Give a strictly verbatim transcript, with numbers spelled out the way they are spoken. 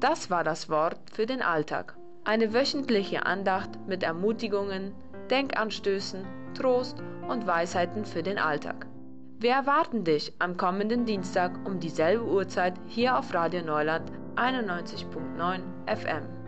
Das war das Wort für den Alltag. Eine wöchentliche Andacht mit Ermutigungen, Denkanstößen, Trost und Weisheiten für den Alltag. Wir erwarten dich am kommenden Dienstag um dieselbe Uhrzeit hier auf Radio Neuland einundneunzig Komma neun F M.